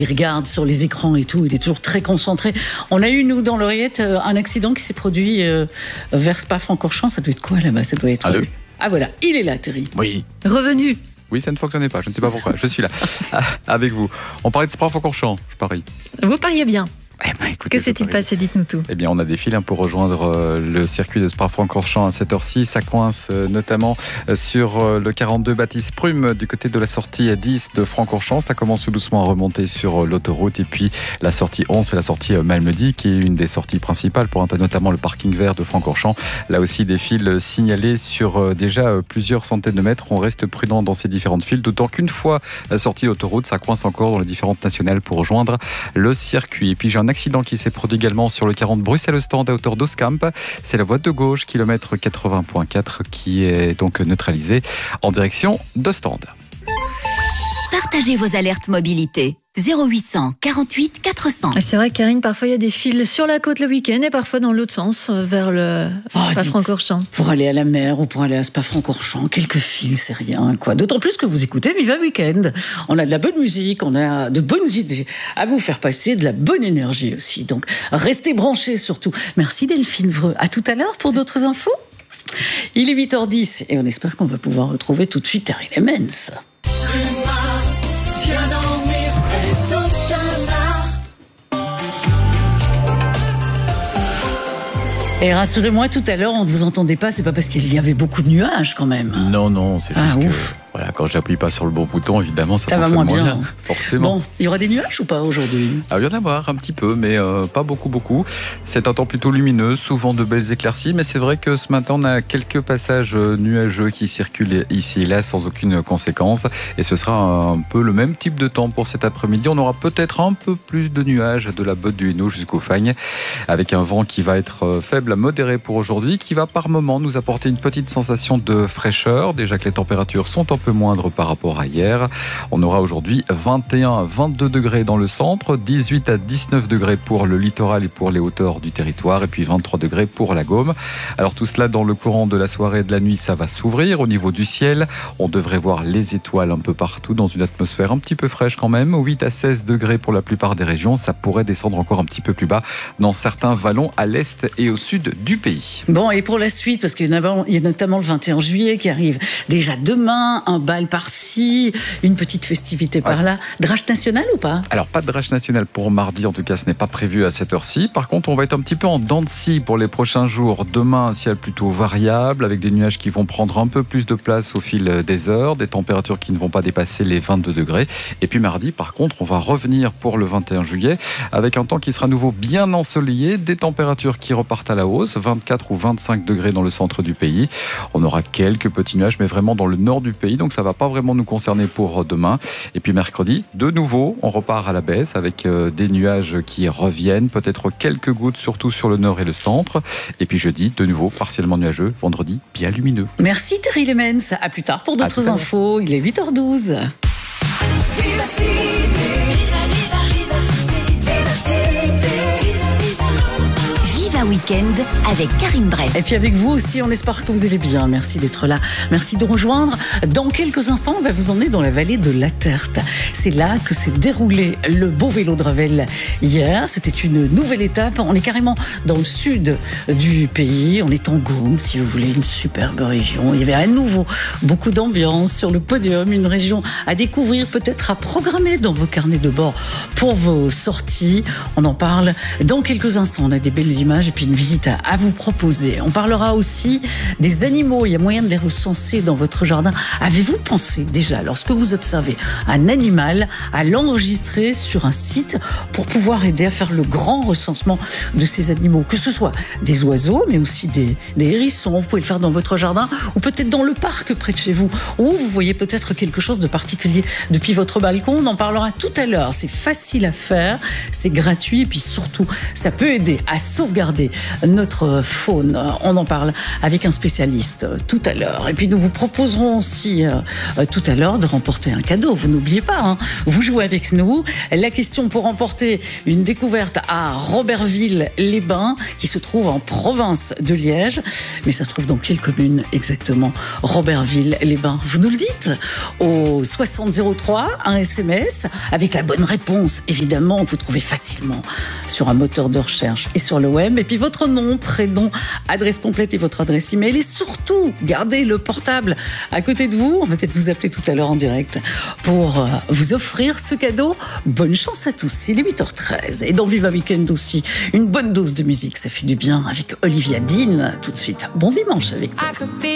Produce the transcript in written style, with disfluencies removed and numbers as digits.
Il regarde sur les écrans et tout, il est toujours très concentré. On a eu, nous, dans l'oreillette, un accident qui s'est produit vers Spa-Francorchamps. Ça doit être quoi là-bas? Ça doit être... Allô? Ah voilà, il est là, Thierry. Oui. Revenu. Oui, ça ne fonctionnait pas, je ne sais pas pourquoi. Je suis là, avec vous. On parlait de Spa-Francorchamps, je parie. Vous pariez bien. Eh ben, écoutez, Que s'est-il passé? Dites-nous tout. Eh bien, on a des fils pour rejoindre le circuit de Spa-Francorchamps à cette heure-ci. Ça coince notamment sur le 42 Baptiste Prume du côté de la sortie 10 de Francorchamps. Ça commence tout doucement à remonter sur l'autoroute. Et puis la sortie 11, c'est la sortie Malmedy qui est une des sorties principales pour notamment le parking vert de Francorchamps. Là aussi, des fils signalés sur déjà plusieurs centaines de mètres. On reste prudent dans ces différentes files, d'autant qu'une fois la sortie autoroute, ça coince encore dans les différentes nationales pour rejoindre le circuit. Et puis j'ai un accident qui s'est produit également sur le 40 Bruxelles-Ostende à hauteur d'Oskamp. C'est la voie de gauche, kilomètre 80.4, qui est donc neutralisée en direction d'Ostende. Partagez vos alertes mobilité. 0800 48 400. C'est vrai, Karine, parfois il y a des fils sur la côte le week-end et parfois dans l'autre sens, vers le Spa-Francorchamps. Pour aller à la mer ou pour aller à Spa-Francorchamps, quelques fils, c'est rien, quoi. D'autant plus que vous écoutez Viva Weekend. On a de la bonne musique, on a de bonnes idées à vous faire passer, de la bonne énergie aussi. Donc, restez branchés surtout. Merci Delphine Vreux. À tout à l'heure pour d'autres infos. Il est 8h10 et on espère qu'on va pouvoir retrouver tout de suite Terry Lemens. Et rassurez-moi, tout à l'heure, on ne vous entendait pas, c'est pas parce qu'il y avait beaucoup de nuages quand même. Non, c'est juste ouf. Voilà, quand j'appuie pas sur le bon bouton, évidemment, ça va fonctionne moins bien. Forcément. Bon, il y aura des nuages ou pas aujourd'hui? Il y en a avoir un petit peu, mais pas beaucoup. C'est un temps plutôt lumineux, souvent de belles éclaircies, mais c'est vrai que ce matin, on a quelques passages nuageux qui circulent ici et là sans aucune conséquence. Et ce sera un peu le même type de temps pour cet après-midi. On aura peut-être un peu plus de nuages de la Botte du Hainaut jusqu'au Fagnes, avec un vent qui va être faible à modéré pour aujourd'hui, qui va par moment nous apporter une petite sensation de fraîcheur. Déjà que les températures sont un peu moindres par rapport à hier. On aura aujourd'hui 21 à 22 degrés dans le centre, 18 à 19 degrés pour le littoral et pour les hauteurs du territoire, et puis 23 degrés pour la Gaume. Alors tout cela dans le courant de la soirée et de la nuit, ça va s'ouvrir. Au niveau du ciel, on devrait voir les étoiles un peu partout dans une atmosphère un petit peu fraîche quand même. 8 à 16 degrés pour la plupart des régions. Ça pourrait descendre encore un petit peu plus bas dans certains vallons à l'est et au sud du pays. Bon, et pour la suite, parce qu'il y a notamment le 21 juillet qui arrive déjà demain, un bal par-ci, une petite festivité par-là. Drache nationale ou pas? Alors, pas de drache nationale pour mardi, en tout cas, ce n'est pas prévu à cette heure-ci. Par contre, on va être un petit peu en dents de scie pour les prochains jours. Demain, un ciel plutôt variable, avec des nuages qui vont prendre un peu plus de place au fil des heures, des températures qui ne vont pas dépasser les 22 degrés. Et puis mardi, par contre, on va revenir pour le 21 juillet, avec un temps qui sera à nouveau bien ensoleillé, des températures qui repartent à la hausse, 24 ou 25 degrés dans le centre du pays. On aura quelques petits nuages, mais vraiment dans le nord du pays, donc ça ne va pas vraiment nous concerner pour demain. Et puis mercredi, de nouveau, on repart à la baisse avec des nuages qui reviennent, peut-être quelques gouttes, surtout sur le nord et le centre. Et puis jeudi, de nouveau, partiellement nuageux, vendredi, bien lumineux. Merci Terry Lemens, à plus tard pour d'autres infos. Il est 8h12. Week-end avec Karine Bress. Et puis avec vous aussi, on espère que vous allez bien. Merci d'être là. Merci de rejoindre. Dans quelques instants, on va vous emmener dans la vallée de Laterte. C'est là que s'est déroulé le beau vélo de Revel hier. C'était une nouvelle étape. On est carrément dans le sud du pays. On est en Gaume, si vous voulez, une superbe région. Il y avait à nouveau beaucoup d'ambiance sur le podium. Une région à découvrir, peut-être à programmer dans vos carnets de bord pour vos sorties. On en parle dans quelques instants. On a des belles images et puis une visite à vous proposer. On parlera aussi des animaux. Il y a moyen de les recenser dans votre jardin. Avez-vous pensé déjà, lorsque vous observez un animal, à l'enregistrer sur un site pour pouvoir aider à faire le grand recensement de ces animaux? Que ce soit des oiseaux, mais aussi des hérissons. Vous pouvez le faire dans votre jardin ou peut-être dans le parc près de chez vous, ou vous voyez peut-être quelque chose de particulier depuis votre balcon. On en parlera tout à l'heure. C'est facile à faire, c'est gratuit et puis surtout, ça peut aider à sauvegarder notre faune. On en parle avec un spécialiste tout à l'heure. Et puis nous vous proposerons aussi tout à l'heure de remporter un cadeau. Vous n'oubliez pas, hein, vous jouez avec nous. La question pour remporter une découverte à Robertville-les-Bains, qui se trouve en province de Liège. Mais ça se trouve dans quelle commune exactement? Robertville-les-Bains. Vous nous le dites au 6003, un SMS avec la bonne réponse, évidemment, que vous trouvez facilement sur un moteur de recherche et sur le web. Et puis votre nom, prénom, adresse complète et votre adresse email. Et surtout, gardez le portable à côté de vous. On va peut-être vous appeler tout à l'heure en direct pour vous offrir ce cadeau. Bonne chance à tous. Il est 8h13. Et dans Viva Weekend aussi, une bonne dose de musique. Ça fait du bien avec Olivia Dean tout de suite. Bon dimanche avec nous.